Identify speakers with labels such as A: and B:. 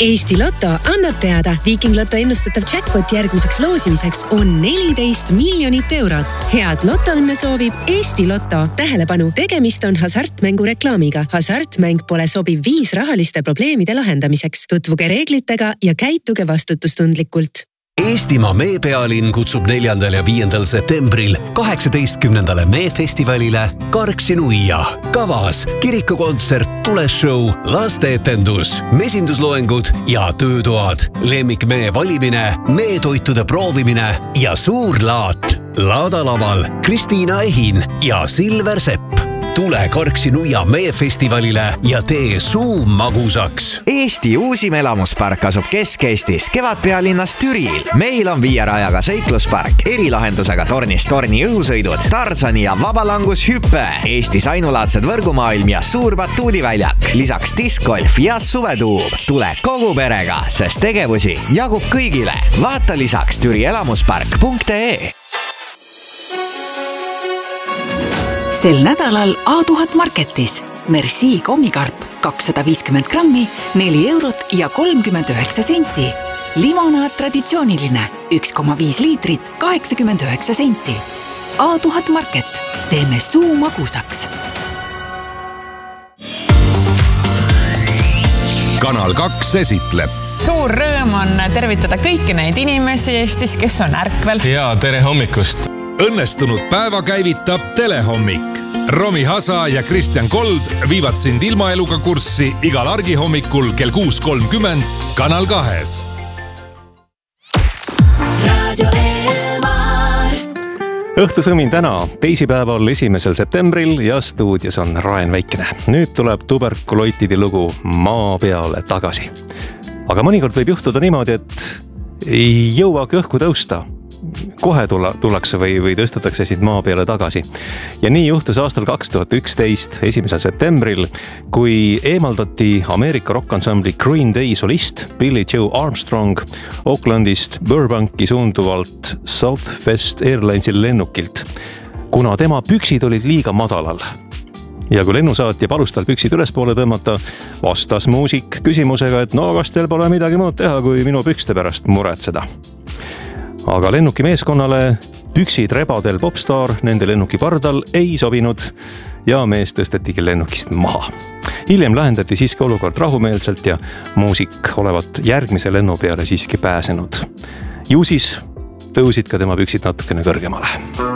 A: Eesti Lotto annab teada, Viiking Lotto ennustatav jackpot järgmiseks loosimiseks on 14 miljonit eurot. Head lotoõnne soovib Eesti Lotto. Tähelepanu, tegemist on hasartmängu reklaamiga. Hasartmäng pole sobiv viis rahaliste probleemide lahendamiseks. Tutvuge reeglitega ja käituge vastutustundlikult.
B: Eestimaa meepealinn kutsub 4. ja 5. septembril 18. meefestivalile Karksi nuia. Kavas kirikukontsert, tuleshow, lasteetendus, mesindusloengud ja töötoad. Lemmikmee valimine, meetoitude proovimine ja suur laat. Laadalaval Kristiina Ehin ja Silver Sepp. Tule Karksi nuia meefestivalile ja tee suu magusaks.
C: Eesti uusim elamuspark asub Kesk-Eestis, Kevadpealinnas Türil. Meil on 5 rajaga seikluspark, erilahendusega tornist torni õhusõidud, Tarzani ja vabalangushüppe, Eestis ainulaadsed võrgumaailm ja suur batuudiväljak, lisaks diskgolf ja suvetuub. Tule kogu perega, sest tegevusi jagub kõigile. Vaata lisaks türielamuspark.ee.
D: Sel nädalal A1000 Marketis Merci kommikarp 250 grammi, 4 eurot ja 39 senti. Limonaad traditsiooniline 1,5 liitrit, 89 senti. A1000 Market. Teeme suu magusaks.
E: Kanal 2 esitleb.
F: Suur rõõm on tervitada kõiki neid inimesi Eestis, kes on ärkvel.
G: Ja tere hommikust.
E: Õnnestunud päeva käivitab Telehommik. Romi Hasa ja Kristjan Kold viivad sind ilmaeluga kurssi igal argihommikul kell 6.30 Kanal 2.
G: Õhtusõmin täna, teisipäeval 1. septembril ja stuudios on Raen Väikene. Nüüd tuleb tuberkuloitide lugu maa peale tagasi. Aga mõnikord võib juhtuda niimoodi, et ei jõuagi õhku tõusta. Kohe tullakse või tõstetakse sind maa peale tagasi. Ja nii juhtus aastal 2011, 1. septembril, kui eemaldati Ameerika rockansambli Green Day solist Billy Joe Armstrong Oaklandist Burbanki suunduvalt Southwest Airlinesi lennukilt, kuna tema püksid olid liiga madalal. Ja kui lennusaatja palus tal püksid ülespoole tõmmata, vastas muusik küsimusega, et no kas teil pole midagi muud teha, kui minu pükste pärast muretseda. Aga lennuki meeskonnale püksid rebadel popstar nende lennuki pardal ei sobinud ja mees tõstetigi lennukist maha. Hiljem lahendati siiski olukord rahumeelselt ja muusik olevat järgmise lennu peale siiski pääsenud. Ju siis tõusid ka tema püksid natukene kõrgemale.